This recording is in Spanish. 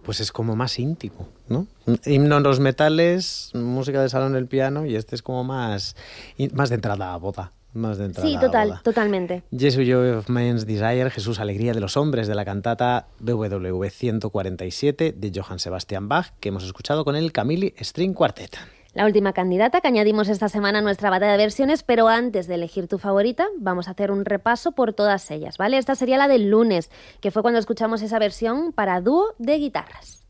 pues es como más íntimo, ¿no? Himno en los metales, música de salón el piano, y este es como más de entrada a boda. Más de entrada Sí, a boda. totalmente. Jesus Joy of Man's Desire, Jesús Alegría de los Hombres, de la cantata BWV 147 de Johann Sebastian Bach, que hemos escuchado con el Camille String Quartet. La última candidata que añadimos esta semana a nuestra batalla de versiones, pero antes de elegir tu favorita, vamos a hacer un repaso por todas ellas, ¿vale? Esta sería la del lunes, que fue cuando escuchamos esa versión para dúo de guitarras.